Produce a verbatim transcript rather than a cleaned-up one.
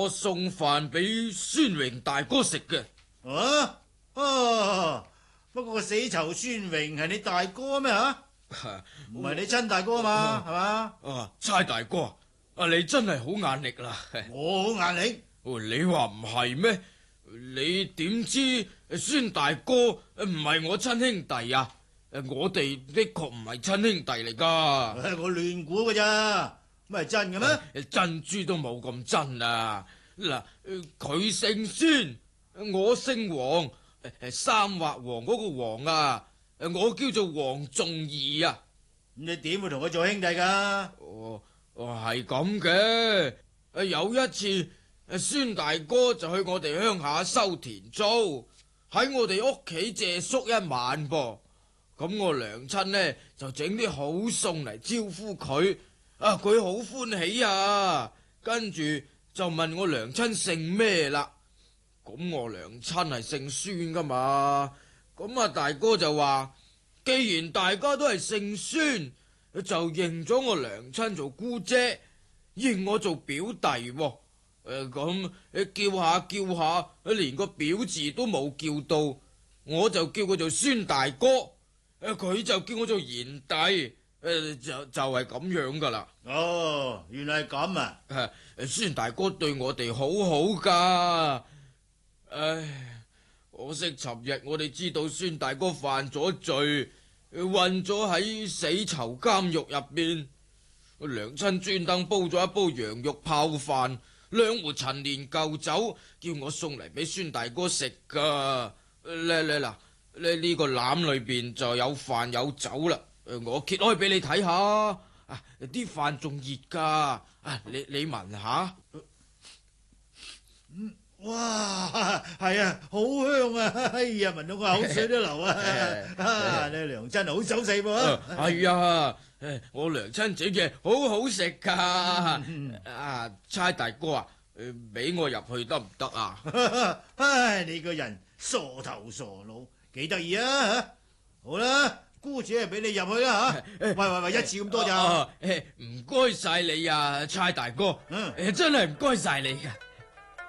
送飯俾孫榮大哥食嘅。 啊啊！不過死囚孫榮係你大哥咩吓？唔係你親大哥嘛，係嘛？ 啊，差大哥啊，你真係好眼力啦！ 我好眼力。 你話唔係咩？你點知孫大哥唔係我親兄弟啊？我哋的確唔係親兄弟嚟噶。 我亂估噶咋，乜係真嘅咩？ 珍珠都冇咁真啊！嗱，佢姓孫，我姓黃，三畫王嗰個黃啊，我叫做黃仲義啊。 你點會同佢做兄弟噶？ 哦，係咁嘅。有一次，孫大哥就去我哋鄉下收田租，喺我哋屋企借宿一晚噃。咁我娘親呢就整啲好餸嚟招呼佢，啊佢好歡喜啊，跟住就問我娘親姓咩啦。咁我娘親係姓孫噶嘛，咁啊大哥就話，既然大家都係姓孫，就認咗我娘親做姑姐，認我做表弟喎。誒咁叫下叫下，連個表字都冇叫到，我就叫佢做孫大哥。誒，佢就叫我做賢弟，誒就就係咁樣噶啦。 哦，原來係咁啊！ 誒，孫大哥對我哋好好噶。唉，可惜尋日我哋知道孫大哥犯咗罪，混咗喺死囚監獄入邊。娘親專登煲咗一煲羊肉泡飯，兩壺陳年舊酒，叫我送嚟俾孫大哥食噶。嚟嚟嗱。呢呢個籃裏邊就有飯有酒啦，我揭開俾你睇下，啊啲飯仲熱噶，啊你你聞下， 嗯，哇，係啊，好香啊，哎呀，聞到個口水都流啊，啊，你娘真係好手勢噃， 係啊，我娘親整嘅好好食噶，啊差大哥啊，俾我入去得唔得啊？ 唉，你個人傻頭傻腦。幾得意啊！好啦，姑姐係俾你入去啦吓。喂喂喂，一次咁多咋？ 唔該晒你啊，差大哥。 嗯， 真係唔該晒你噶。